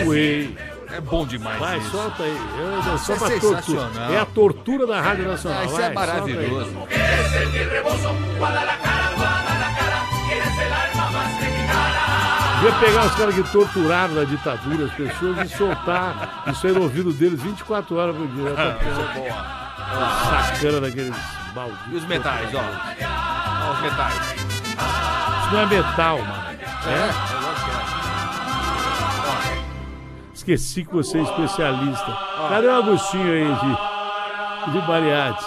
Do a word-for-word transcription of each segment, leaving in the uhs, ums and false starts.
Way. É bom demais. Vai, isso. solta aí. Eu, só é pra sensacional. tortura. É a tortura da Rádio Nacional. Ah, isso vai, é maravilhoso. Devia pegar os caras que torturaram na ditadura as pessoas e soltar isso aí no ouvido deles vinte e quatro horas por dia. Tá sacana daqueles baldios. E os metais, ó. Ó os metais. Isso não é metal, mano. É? Esqueci que você é especialista. Cadê o Agostinho aí de, de Bariate?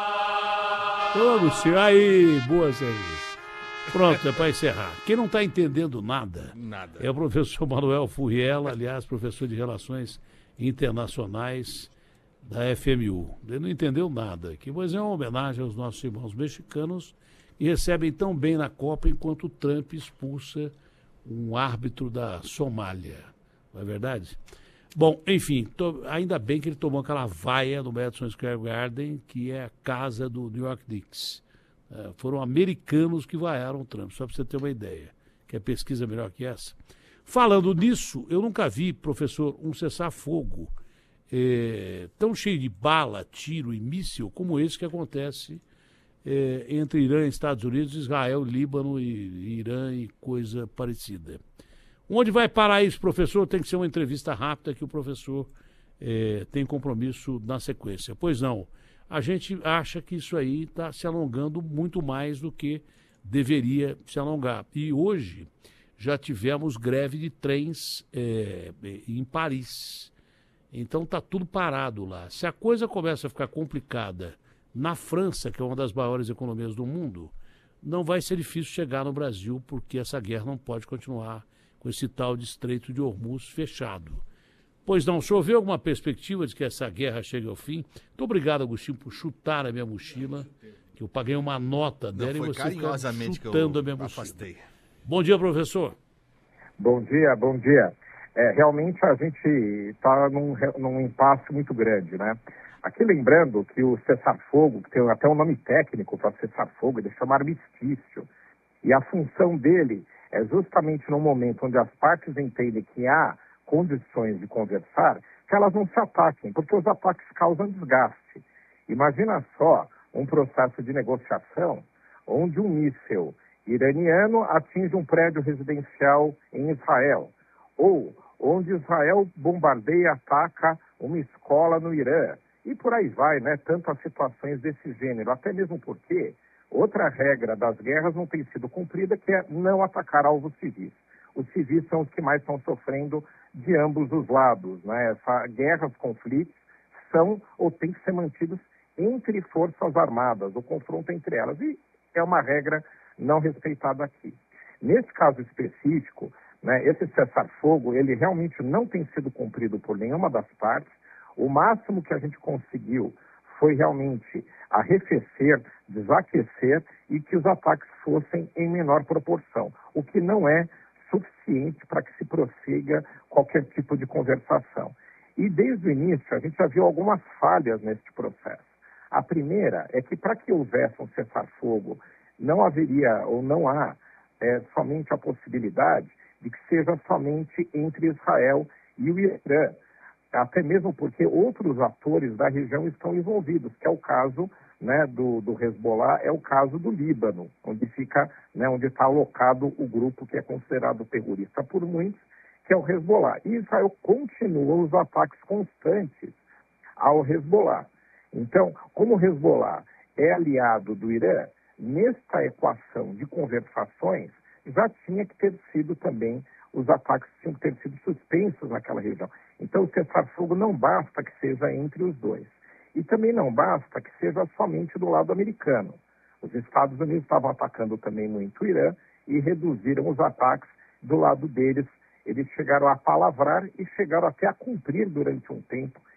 Ô, Agostinho, aí, boa, Sérgio. Pronto, é para encerrar. Quem não está entendendo nada, nada é o professor Manuel Furriela, aliás, professor de Relações Internacionais da F M U. Ele não entendeu nada aqui, mas é uma homenagem aos nossos irmãos mexicanos e recebem tão bem na Copa enquanto o Trump expulsa um árbitro da Somália. Não é verdade? Bom, enfim, to, ainda bem que ele tomou aquela vaia no Madison Square Garden, que é a casa do New York Knicks. Uh, foram americanos que vaiaram o Trump, só para você ter uma ideia. Quer pesquisa melhor que essa? Falando nisso, eu nunca vi, professor, um cessar-fogo eh, tão cheio de bala, tiro e míssil como esse que acontece eh, entre Irã e Estados Unidos, Israel, Líbano e, e Irã e coisa parecida. Onde vai parar isso, professor? Tem que ser uma entrevista rápida que o professor eh, tem compromisso na sequência. Pois não. A gente acha que isso aí está se alongando muito mais do que deveria se alongar. E hoje já tivemos greve de trens é, em Paris. Então está tudo parado lá. Se a coisa começa a ficar complicada na França, que é uma das maiores economias do mundo, não vai ser difícil chegar no Brasil, porque essa guerra não pode continuar com esse tal de Estreito de Hormuz fechado. Pois não, o senhor vê alguma perspectiva de que essa guerra chegue ao fim? Muito obrigado, Agostinho, por chutar a minha mochila, que eu paguei uma nota dela não, e você fica chutando a minha mochila. Afastei. Bom dia, professor. Bom dia, bom dia. É, realmente a gente está num, num impasse muito grande, né? Aqui lembrando que o cessar-fogo, que tem até um nome técnico para cessar-fogo, ele chama armistício. E a função dele é justamente no momento onde as partes entendem que há condições de conversar, que elas não se ataquem, porque os ataques causam desgaste. Imagina só um processo de negociação onde um míssil iraniano atinge um prédio residencial em Israel, ou onde Israel bombardeia e ataca uma escola no Irã, e por aí vai, né? Tantas situações desse gênero, até mesmo porque outra regra das guerras não tem sido cumprida, que é não atacar alvos civis. Os civis são os que mais estão sofrendo de ambos os lados, né? Essa guerras, conflitos são ou têm que ser mantidos entre forças armadas, o confronto entre elas, e é uma regra não respeitada aqui. Nesse caso específico, né, esse cessar-fogo, ele realmente não tem sido cumprido por nenhuma das partes. O máximo que a gente conseguiu foi realmente arrefecer, desaquecer e que os ataques fossem em menor proporção, o que não é suficiente para que se prossiga qualquer tipo de conversação. E desde o início a gente já viu algumas falhas neste processo. A primeira é que para que houvesse um cessar-fogo, não haveria ou não há é, somente a possibilidade de que seja somente entre Israel e o Irã, até mesmo porque outros atores da região estão envolvidos, que é o caso, né, do, do Hezbollah, é o caso do Líbano, onde fica, né, onde está alocado o grupo que é considerado terrorista por muitos, que é o Hezbollah. E Israel continua os ataques constantes ao Hezbollah. Então, como o Hezbollah é aliado do Irã, nesta equação de conversações, já tinha que ter sido também, os ataques tinham que ter sido suspensos naquela região. Então, o cessar-fogo não basta que seja entre os dois. E também não basta que seja somente do lado americano. Os Estados Unidos estavam atacando também muito o Irã e reduziram os ataques do lado deles. Eles chegaram a palavrar e chegaram até a cumprir durante um tempo